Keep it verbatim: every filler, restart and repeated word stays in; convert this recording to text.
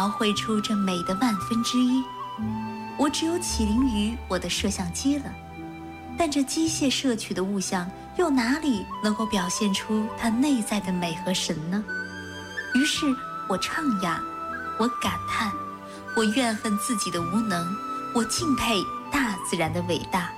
描绘出这美的万分之一。我只有起灵于我的摄像机了，但这机械摄取的物象又哪里能够表现出它内在的美和神呢？于是我唱哑，我感叹，我怨恨自己的无能，我敬佩大自然的伟大。